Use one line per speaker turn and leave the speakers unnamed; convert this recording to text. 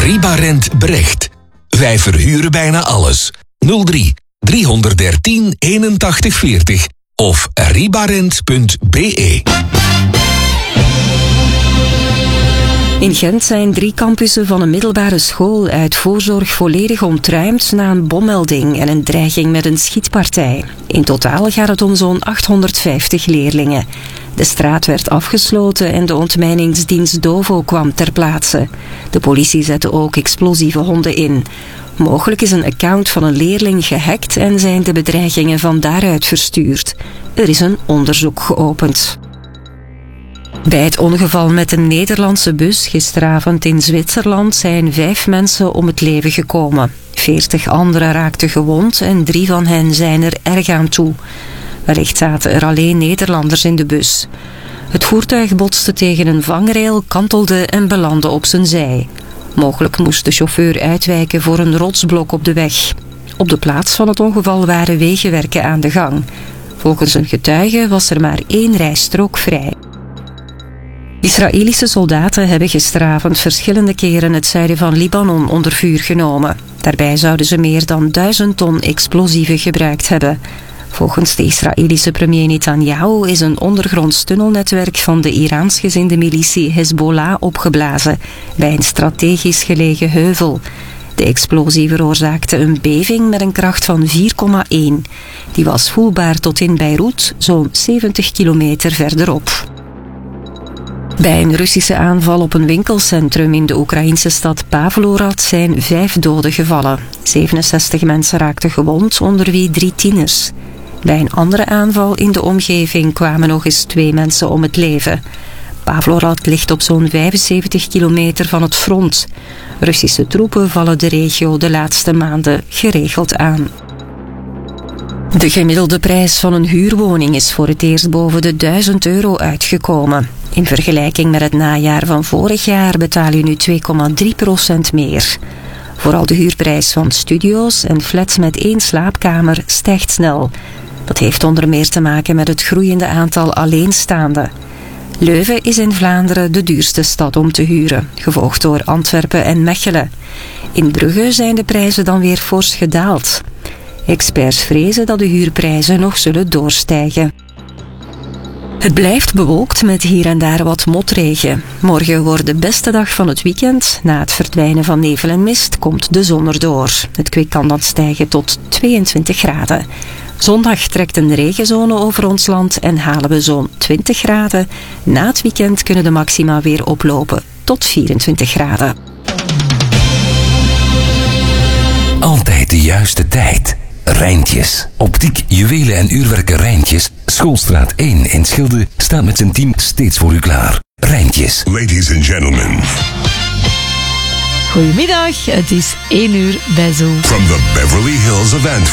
Ribarent Brecht. Wij verhuren bijna alles. 03 313 81 40 of ribarent.be.
In Gent zijn 3 campussen van een middelbare school uit voorzorg volledig ontruimd na een bommelding en een dreiging met een schietpartij. In totaal gaat het om zo'n 850 leerlingen. De straat werd afgesloten en de ontmijningsdienst DOVO kwam ter plaatse. De politie zette ook explosieve honden in. Mogelijk is een account van een leerling gehackt en zijn de bedreigingen van daaruit verstuurd. Er is een onderzoek geopend. Bij het ongeval met een Nederlandse bus gisteravond in Zwitserland zijn 5 mensen om het leven gekomen. 40 anderen raakten gewond en 3 van hen zijn er erg aan toe. Wellicht zaten er alleen Nederlanders in de bus. Het voertuig botste tegen een vangrail, kantelde en belandde op zijn zij. Mogelijk moest de chauffeur uitwijken voor een rotsblok op de weg. Op de plaats van het ongeval waren wegenwerken aan de gang. Volgens een getuige was er maar 1 rijstrook vrij. Israëlische soldaten hebben gisteravond verschillende keren het zuiden van Libanon onder vuur genomen. Daarbij zouden ze meer dan 1000 ton explosieven gebruikt hebben. Volgens de Israëlische premier Netanyahu is een ondergronds tunnelnetwerk van de Iraans-gezinde militie Hezbollah opgeblazen bij een strategisch gelegen heuvel. De explosie veroorzaakte een beving met een kracht van 4,1. Die was voelbaar tot in Beirut, zo'n 70 kilometer verderop. Bij een Russische aanval op een winkelcentrum in de Oekraïnse stad Pavlorad zijn 5 doden gevallen. 67 mensen raakten gewond, onder wie 3 tieners. Bij een andere aanval in de omgeving kwamen nog eens 2 mensen om het leven. Pavlorad ligt op zo'n 75 kilometer van het front. Russische troepen vallen de regio de laatste maanden geregeld aan. De gemiddelde prijs van een huurwoning is voor het eerst boven de €1000 uitgekomen. In vergelijking met het najaar van vorig jaar betaal je nu 2,3% meer. Vooral de huurprijs van studio's en flats met 1 slaapkamer stijgt snel. Dat heeft onder meer te maken met het groeiende aantal alleenstaanden. Leuven is in Vlaanderen de duurste stad om te huren, gevolgd door Antwerpen en Mechelen. In Brugge zijn de prijzen dan weer fors gedaald. Experts vrezen dat de huurprijzen nog zullen doorstijgen. Het blijft bewolkt met hier en daar wat motregen. Morgen wordt de beste dag van het weekend. Na het verdwijnen van nevel en mist komt de zon erdoor. Het kwik kan dan stijgen tot 22 graden. Zondag trekt een regenzone over ons land en halen we zo'n 20 graden. Na het weekend kunnen de maxima weer oplopen tot 24 graden.
Altijd de juiste tijd. Rijntjes. Optiek, juwelen en uurwerken Rijntjes. Schoolstraat 1 in Schilde staat met zijn team steeds voor u klaar. Rijntjes.
Ladies and gentlemen.
Goedemiddag, het is 1 uur bij Zo.
From the Beverly Hills of Antwerp.